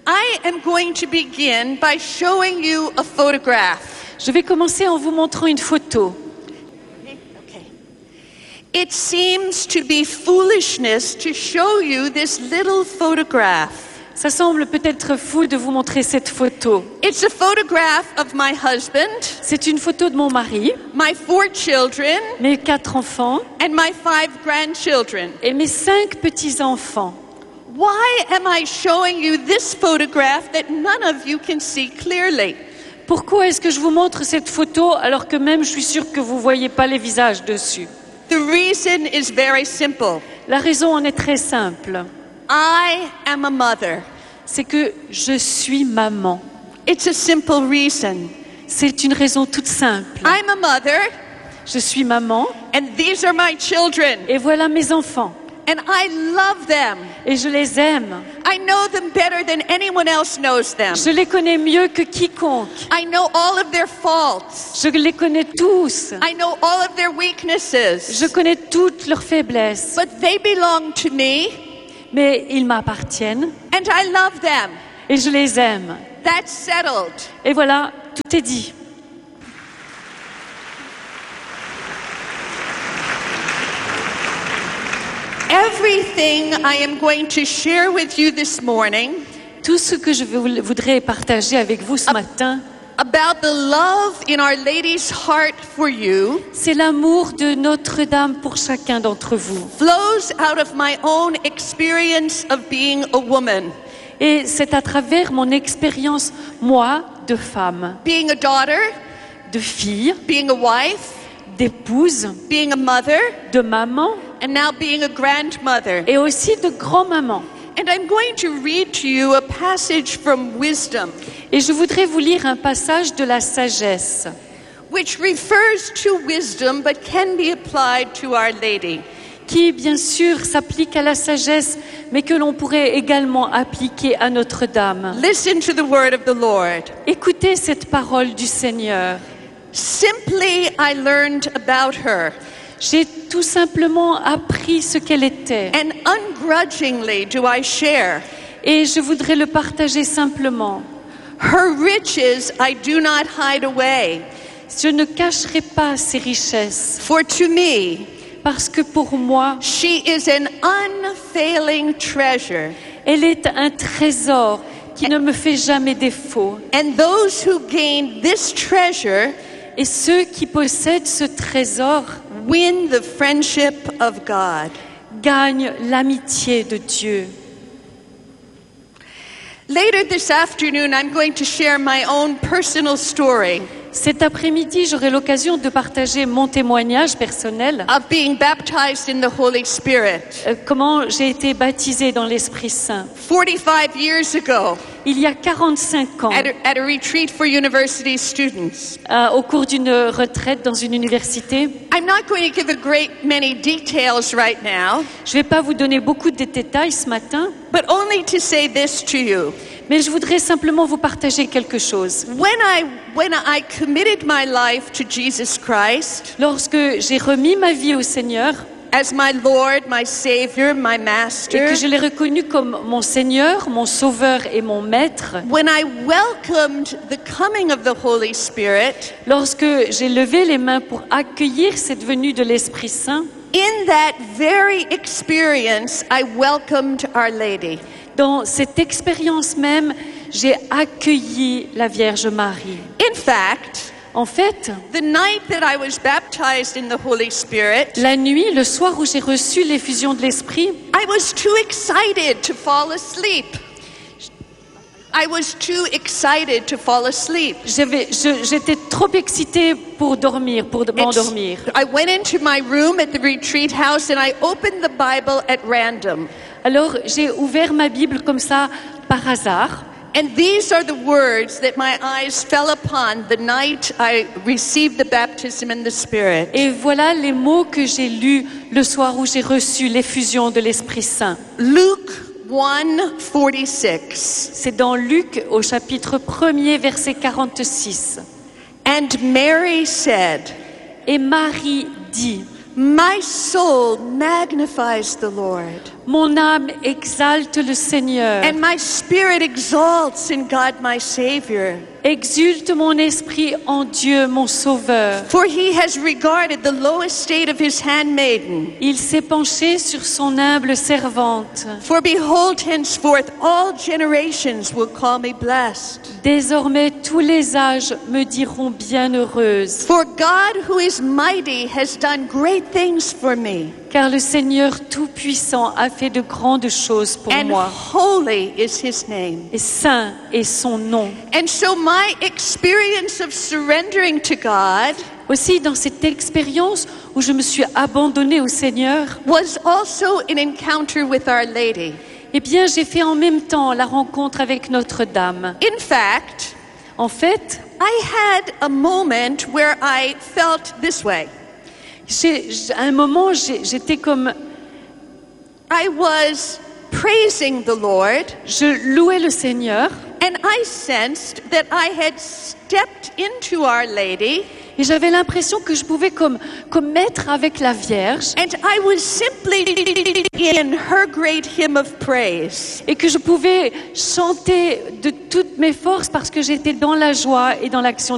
I am going to begin by showing you a photograph. Je vais commencer en vous montrant une photo. Okay. It seems to be foolishness to show you this little photograph. Ça semble peut-être fou de vous montrer cette photo. It's a photograph of my husband, C'est une photo de mon mari, my 4 children, mes 4 enfants and my 5 grandchildren. et mes 5 petits-enfants. Why am I showing you this photograph that none of you can see clearly? Pourquoi est-ce que je vous montre cette photo alors que même je suis sûre que vous ne voyez pas les visages dessus? The reason is very simple. La raison en est très simple. I am a mother. C'est que je suis maman. It's a simple reason. C'est une raison toute simple. I'm a mother, Je suis maman and these are my children, et voilà mes enfants. and I love them. Et je les aime. I know them better than anyone else knows them. Je les connais mieux que quiconque. I know all of their faults. Je les connais tous. I know all of their weaknesses. Je connais toutes leurs faiblesses. But they belong to me, Mais ils m'appartiennent and I love them. et je les aime. That's settled. Et voilà, tout est dit. Everything I am going to share with you this morning Tout ce que je voudrais partager avec vous ce matin, about the love in Our Lady's heart for you c'est l'amour de Notre-Dame pour chacun d'entre vous. flows out of my own experience of being a woman, Et c'est à travers mon expérience, moi, de femme, being a daughter, de fille, being a wife, d'épouse, being a mother, de maman and now being a grandmother. et aussi de grand-maman. And I'm going to read to you a passage from Wisdom, Et je voudrais vous lire un passage de la sagesse, which refers to wisdom but can be applied to Our Lady. qui bien sûr s'applique à la sagesse, mais que l'on pourrait également appliquer à Notre-Dame. Listen to the word of the Lord. Écoutez cette parole du Seigneur. Simply, I learned about her, J'ai tout simplement appris ce qu'elle était, and ungrudgingly do I share. et je voudrais le partager simplement. Her riches I do not hide away, Je ne cacherai pas ses richesses, for to me parce que pour moi, she is an unfailing treasure, elle est un trésor qui ne me fait jamais défaut. and those who gain this treasure Et ceux qui possèdent ce trésor win the friendship of God. gagnent l'amitié de Dieu. Later this afternoon, I'm going to share my own personal story Cet après-midi, j'aurai l'occasion de partager mon témoignage personnel, of being baptized in the Holy Spirit. Comment j'ai été baptisée dans l'Esprit Saint. 45 years ago, Il y a 45 ans, at a retreat for university students. au cours d'une retraite dans une université. I'm not going to give a great many details right now, Je ne vais pas vous donner beaucoup de détails ce matin, but only to say this to you. mais je voudrais simplement vous partager quelque chose. When I committed my life to Jesus Christ Lorsque j'ai remis ma vie au Seigneur as my Lord, my Savior, my et Master, que je l'ai reconnu comme mon Seigneur, mon Sauveur et mon Maître, when I welcomed the coming of the Holy Spirit, lorsque j'ai levé les mains pour accueillir cette venue de l'Esprit Saint, in that very experience, I welcomed Our Lady. dans cette expérience même, j'ai accueilli la Vierge Marie. In fact, En fait, the night that I was baptized in the Holy Spirit, la nuit, le soir où j'ai reçu l'effusion de l'Esprit, I was too excited to fall asleep. I was too excited to fall asleep. j'étais trop excitée pour dormir, pour m'endormir. I went into my room at the retreat house and I opened the Bible at random. Alors j'ai ouvert ma Bible comme ça, par hasard. And these are the words that my eyes fell upon the night I received the baptism in the Spirit. Et voilà les mots que j'ai lus le soir où j'ai reçu l'effusion de l'Esprit Saint. Luke 1:46. C'est dans Luc au chapitre 1er, verset 46. And Mary said, Et Marie dit, My soul magnifies the Lord. Mon âme exalte le Seigneur. and my spirit exalts in God my Savior. Exulte mon esprit en Dieu, mon Sauveur. For he has regarded the low estate of his handmaiden. Il s'est penché sur son humble servante. For behold, henceforth all generations will call me blessed. Désormais, tous les âges me diront bienheureuse, For God who is mighty has done great things for me, car le Seigneur Tout-Puissant a fait de grandes choses pour and moi. holy is his name. Et saint est son nom. And so my experience of surrendering to God Aussi, dans cette expérience où je me suis abandonnée au Seigneur, was also an encounter with Our Lady. eh bien, j'ai fait en même temps la rencontre avec Notre-Dame. In fact, En fait, I had a moment where I felt this way. à un moment, j'étais comme, I was praising the Lord, je louais le Seigneur, and I sensed that I had stepped into Our Lady, et j'avais l'impression que je pouvais comme être avec la Vierge, and I was simply in her great hymn of praise. et que je pouvais chanter de toutes mes forces parce que j'étais dans la joie et dans l'action